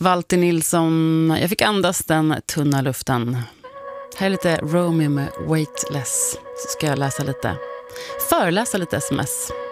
Walter Nilsson, jag fick andas den tunna luften. Här är lite Romeo med Weightless. Så ska jag föreläsa lite sms.